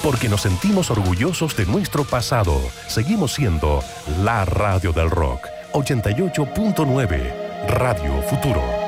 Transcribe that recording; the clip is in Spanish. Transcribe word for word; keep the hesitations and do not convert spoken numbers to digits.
porque nos sentimos orgullosos de nuestro pasado. Seguimos siendo la radio del rock. ochenta y ocho punto nueve Radio Futuro.